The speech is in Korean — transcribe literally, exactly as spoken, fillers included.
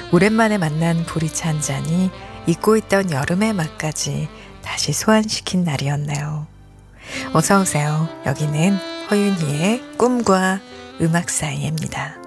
오랜만에 만난 보리차 한 잔이 잊고 있던 여름의 맛까지 다시 소환시킨 날이었네요. 어서 오세요. 여기는 허윤희의 꿈과 음악 사이입니다.